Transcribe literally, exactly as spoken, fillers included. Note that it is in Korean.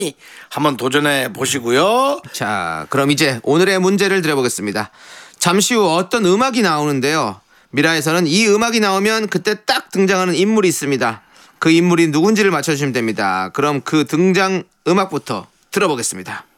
한번 도전해 보시고요. 자, 그럼 이제 오늘의 문제를 드려보겠습니다. 잠시 후 어떤 음악이 나오는데요. 미라에서는 이 음악이 나오면 그때 딱 등장하는 인물이 있습니다. 그 인물이 누군지를 맞춰주시면 됩니다. 그럼 그 등장 음악부터 들어보겠습니다.